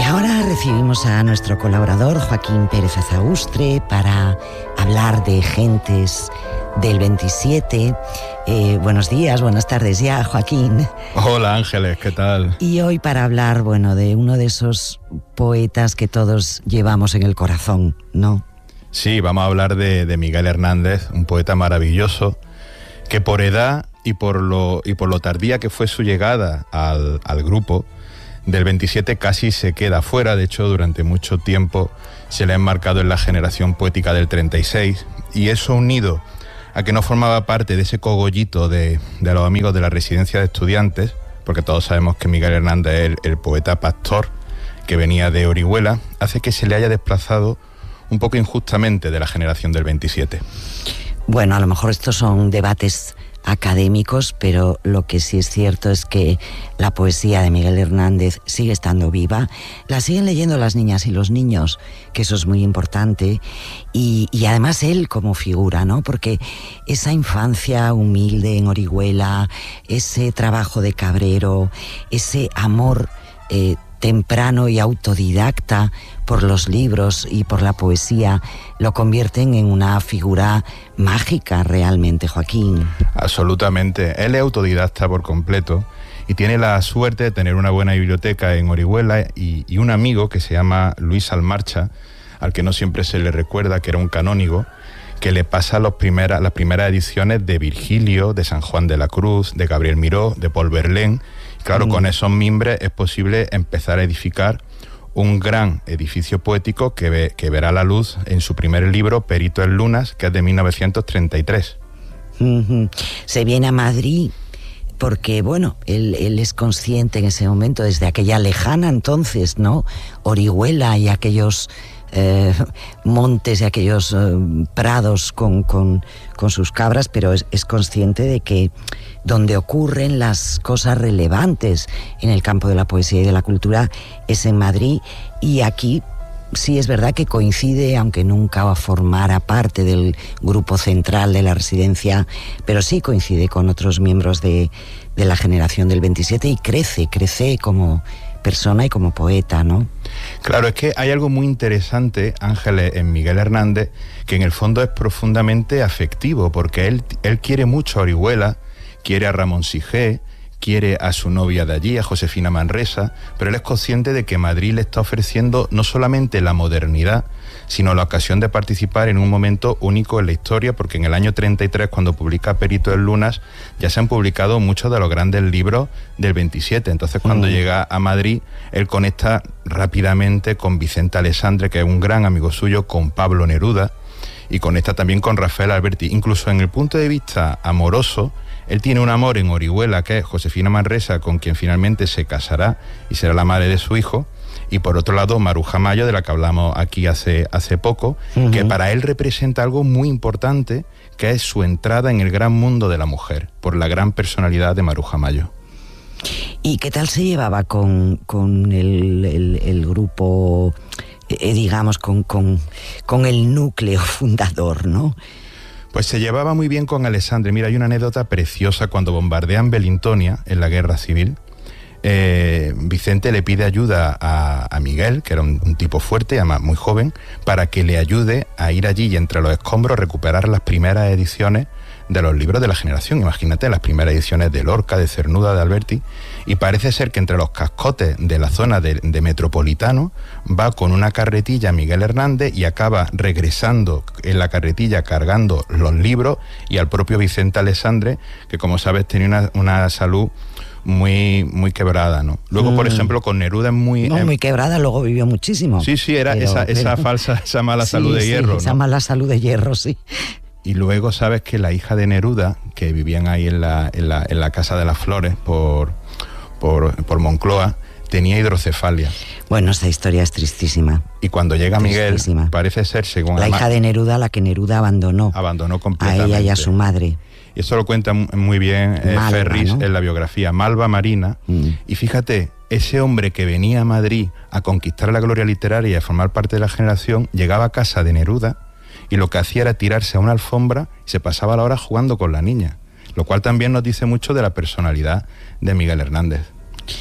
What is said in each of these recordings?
Y ahora recibimos a nuestro colaborador Joaquín Pérez Azaustre para hablar de Gentes del 27. Buenos días, buenas tardes ya, Joaquín. Hola Ángeles, ¿qué tal? Y hoy para hablar, de uno de esos poetas que todos llevamos en el corazón, ¿no? Sí, vamos a hablar de Miguel Hernández, un poeta maravilloso que por edad y por lo tardía que fue su llegada al grupo del 27 casi se queda fuera. De hecho, durante mucho tiempo se le ha enmarcado en la generación poética del 36, y eso unido a que no formaba parte de ese cogollito de los amigos de la residencia de estudiantes, porque todos sabemos que Miguel Hernández es el poeta pastor que venía de Orihuela, hace que se le haya desplazado un poco injustamente de la generación del 27. Bueno, a lo mejor estos son debates académicos, pero lo que sí es cierto es que la poesía de Miguel Hernández sigue estando viva, la siguen leyendo las niñas y los niños, que eso es muy importante, y además él como figura, ¿no? Porque esa infancia humilde en Orihuela, ese trabajo de cabrero, ese amor temprano y autodidacta por los libros y por la poesía, lo convierten en una figura mágica realmente, Joaquín. Absolutamente. Él es autodidacta por completo y tiene la suerte de tener una buena biblioteca en Orihuela y un amigo que se llama Luis Almarcha, al que no siempre se le recuerda, que era un canónigo, que le pasa las primeras ediciones de Virgilio, de San Juan de la Cruz, de Gabriel Miró, de Paul Verlaine. Claro, con esos mimbres es posible empezar a edificar un gran edificio poético que verá la luz en su primer libro, Perito en Lunas, que es de 1933. Se viene a Madrid porque, él es consciente en ese momento, desde aquella lejana entonces, ¿no? Orihuela y aquellos montes y aquellos prados con sus cabras, pero es consciente de que donde ocurren las cosas relevantes en el campo de la poesía y de la cultura es en Madrid, y aquí sí es verdad que coincide, aunque nunca formara parte del grupo central de la residencia, pero sí coincide con otros miembros de la generación del 27 y crece como persona y como poeta, ¿no? Claro, es que hay algo muy interesante, Ángeles, en Miguel Hernández, que en el fondo es profundamente afectivo, porque él quiere mucho a Orihuela, quiere a Ramón Sigé, quiere a su novia de allí, a Josefina Manresa, pero él es consciente de que Madrid le está ofreciendo no solamente la modernidad, sino la ocasión de participar en un momento único en la historia, porque en el año 33, cuando publica Perito en Lunas, ya se han publicado muchos de los grandes libros del 27. Entonces, cuando llega a Madrid, él conecta rápidamente con Vicente Alessandre, que es un gran amigo suyo, con Pablo Neruda, y conecta también con Rafael Alberti. Incluso en el punto de vista amoroso, él tiene un amor en Orihuela, que es Josefina Manresa, con quien finalmente se casará y será la madre de su hijo. Y por otro lado, Maruja Mayo, de la que hablamos aquí hace poco, que para él representa algo muy importante, que es su entrada en el gran mundo de la mujer, por la gran personalidad de Maruja Mayo. ¿Y qué tal se llevaba con el grupo, digamos, con el núcleo fundador, ¿no? Pues se llevaba muy bien con Alessandre. Mira, hay una anécdota preciosa. Cuando bombardean Belintonia en la Guerra Civil, Vicente le pide ayuda a Miguel, que era un tipo fuerte, además muy joven, para que le ayude a ir allí y entre los escombros recuperar las primeras ediciones de los libros de la generación. Imagínate, las primeras ediciones de Lorca, de Cernuda, de Alberti, y parece ser que entre los cascotes de la zona de Metropolitano va con una carretilla Miguel Hernández y acaba regresando en la carretilla cargando los libros, y al propio Vicente Alessandre, que como sabes tenía una salud muy quebrada, ¿no? Luego, por ejemplo, con Neruda es muy quebrada, luego vivió muchísimo. Sí, era esa mala salud de hierro, ¿no? Esa mala salud de hierro, sí. Y luego sabes que la hija de Neruda, que vivían ahí en la Casa de las Flores por Moncloa, tenía hidrocefalia. Bueno, esta historia es tristísima. Y cuando llega Miguel, parece ser, según la hija de Neruda, la que Neruda abandonó completamente a ella y a su madre. Y eso lo cuenta muy bien Malva, Ferris, ¿no? En la biografía, Malva Marina. Y fíjate, ese hombre que venía a Madrid a conquistar la gloria literaria y a formar parte de la generación, llegaba a casa de Neruda y lo que hacía era tirarse a una alfombra y se pasaba la hora jugando con la niña, lo cual también nos dice mucho de la personalidad de Miguel Hernández.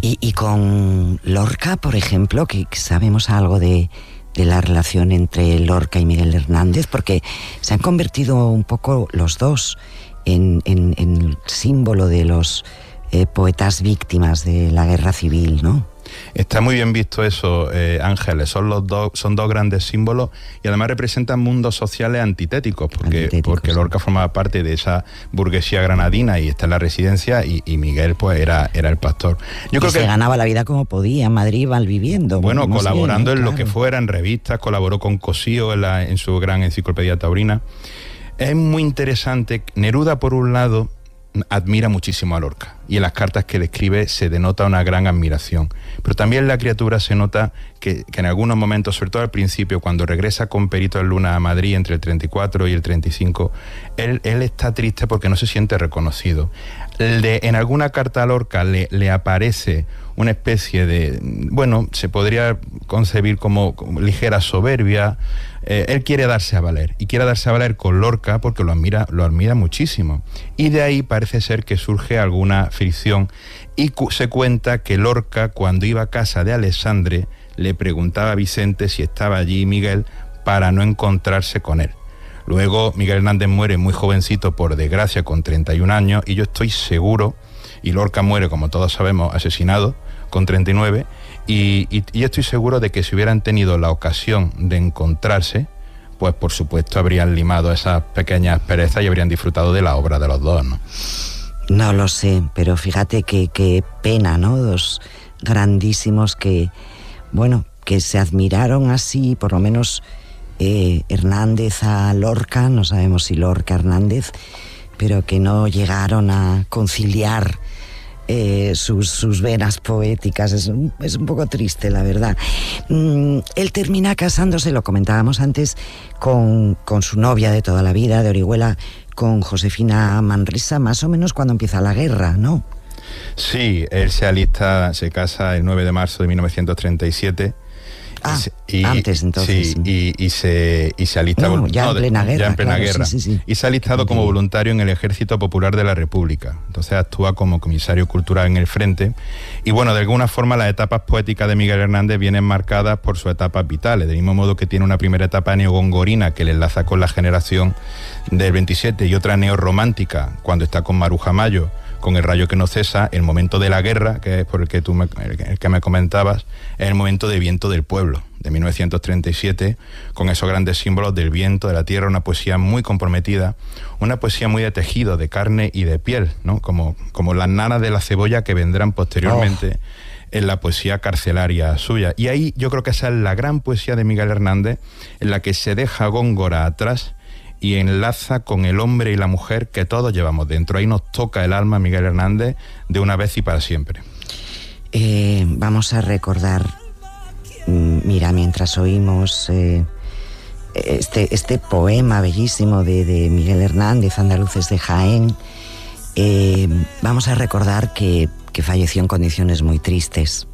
Y con Lorca, por ejemplo, que sabemos algo de la relación entre Lorca y Miguel Hernández, porque se han convertido un poco los dos en símbolo de los poetas víctimas de la guerra civil, ¿no? Está muy bien visto eso, Ángeles. Son dos grandes símbolos y además representan mundos sociales antitéticos, porque Lorca formaba parte de esa burguesía granadina y está en la residencia, y Miguel pues era el pastor. Yo creo que se ganaba la vida como podía en Madrid, malviviendo. Bueno, colaborando en lo que fuera, en revistas, colaboró con Cosío en su gran enciclopedia taurina. Es muy interesante. Neruda, por un lado, admira muchísimo a Lorca, y en las cartas que le escribe se denota una gran admiración, pero también la criatura se nota que en algunos momentos, sobre todo al principio, cuando regresa con Perito en Luna a Madrid entre el 34 y el 35, él está triste porque no se siente reconocido. En alguna carta a Lorca le aparece una especie de, bueno, se podría concebir como ligera soberbia. Él quiere darse a valer, y quiere darse a valer con Lorca porque lo admira muchísimo, y de ahí parece ser que surge alguna fricción, y se cuenta que Lorca, cuando iba a casa de Alexandre, le preguntaba a Vicente si estaba allí Miguel para no encontrarse con él. Luego Miguel Hernández muere muy jovencito, por desgracia, con 31 años, y yo estoy seguro, y Lorca muere, como todos sabemos, asesinado con 39, y yo estoy seguro de que si hubieran tenido la ocasión de encontrarse, pues por supuesto habrían limado esas pequeñas perezas y habrían disfrutado de la obra de los dos, ¿no? No lo sé, pero fíjate qué pena, ¿no? Dos grandísimos que, bueno, que se admiraron así, por lo menos Hernández a Lorca, no sabemos si Lorca a Hernández, pero que no llegaron a conciliar sus venas poéticas. Es un poco triste, la verdad. Él termina casándose, lo comentábamos antes, con su novia de toda la vida, de Orihuela, con Josefina Manresa, más o menos cuando empieza la guerra, ¿no? Sí, él se casa el 9 de marzo de 1937. Antes entonces. Sí, y se alista... No, ya en plena guerra. Ya en plena guerra. Sí. Y se ha alistado como voluntario en el Ejército Popular de la República. Entonces actúa como comisario cultural en el frente. Y bueno, de alguna forma las etapas poéticas de Miguel Hernández vienen marcadas por sus etapas vitales. Del mismo modo que tiene una primera etapa neogongorina que le enlaza con la generación del 27, y otra neorromántica cuando está con Maruja Mayo, con El rayo que no cesa. El momento de la guerra, que es por el que me comentabas, es el momento de Viento del Pueblo, de 1937, con esos grandes símbolos del viento, de la tierra, una poesía muy comprometida, una poesía muy de tejido, de carne y de piel, ¿no? Como las nanas de la cebolla que vendrán posteriormente en la poesía carcelaria suya. Y ahí yo creo que esa es la gran poesía de Miguel Hernández, en la que se deja Góngora atrás y enlaza con el hombre y la mujer que todos llevamos dentro. Ahí nos toca el alma Miguel Hernández de una vez y para siempre. Vamos a recordar, mira, mientras oímos este poema bellísimo de Miguel Hernández, Andaluces de Jaén, vamos a recordar que falleció en condiciones muy tristes,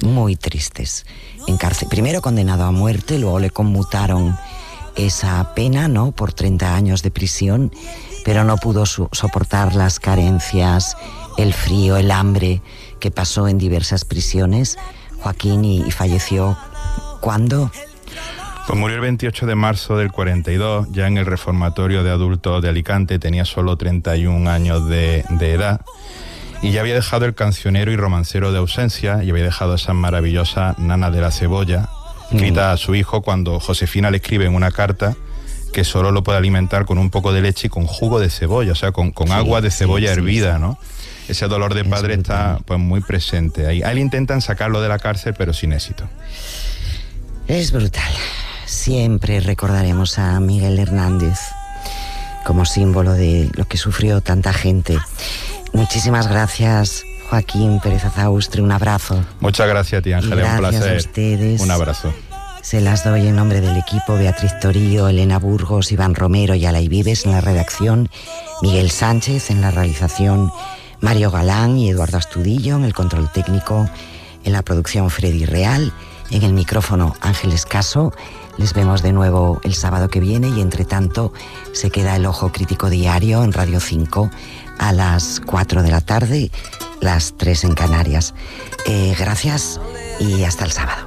en cárcel. Primero condenado a muerte, luego le conmutaron esa pena, ¿no?, por 30 años de prisión, pero no pudo soportar las carencias, el frío, el hambre que pasó en diversas prisiones, Joaquín, y falleció. ¿Cuándo? Pues murió el 28 de marzo del 42, ya en el reformatorio de adultos de Alicante. Tenía solo 31 años de edad, y ya había dejado el cancionero y romancero de ausencia, y había dejado esas maravillosas nanas de la cebolla, escrita a su hijo cuando Josefina le escribe en una carta que solo lo puede alimentar con un poco de leche y con jugo de cebolla, o sea, con agua de cebolla hervida, ¿no? Ese dolor de padre está pues muy presente ahí. A él intentan sacarlo de la cárcel, pero sin éxito. Es brutal. Siempre recordaremos a Miguel Hernández como símbolo de lo que sufrió tanta gente. Muchísimas gracias, Joaquín Pérez Azaustre, un abrazo. Muchas gracias a ti, Ángeles, un placer. A ustedes. Un abrazo. Se las doy en nombre del equipo: Beatriz Torío, Elena Burgos, Iván Romero y Alay Vives en la redacción, Miguel Sánchez en la realización, Mario Galán y Eduardo Astudillo en el control técnico, en la producción Freddy Real, en el micrófono Ángeles Caso. Les vemos de nuevo el sábado que viene, y entre tanto se queda el Ojo Crítico Diario en Radio 5 a las 4 de la tarde, las 3 en Canarias. Gracias y hasta el sábado.